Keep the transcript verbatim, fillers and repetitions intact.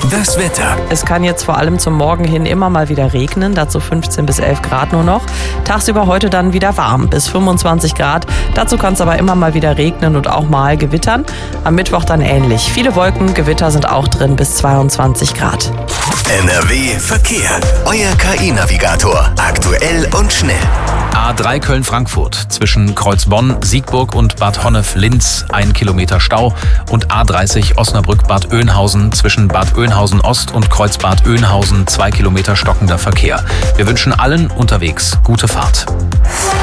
Das Wetter. Es kann jetzt vor allem zum Morgen hin immer mal wieder regnen, dazu fünfzehn bis elf Grad nur noch. Tagsüber heute dann wieder warm, bis fünfundzwanzig Grad. Dazu kann es aber immer mal wieder regnen und auch mal gewittern. Am Mittwoch dann ähnlich. Viele Wolken, Gewitter sind auch drin, bis zweiundzwanzig Grad. N R W Verkehr. Euer K I-Navigator. Aktuell und schnell. A drei Köln-Frankfurt zwischen Kreuzbonn, Siegburg und Bad Honnef-Linz ein Kilometer Stau und A dreißig Osnabrück-Bad Oeynhausen zwischen Bad Oeynhausen-Ost und Kreuzbad Oeynhausen zwei Kilometer stockender Verkehr. Wir wünschen allen unterwegs gute Fahrt.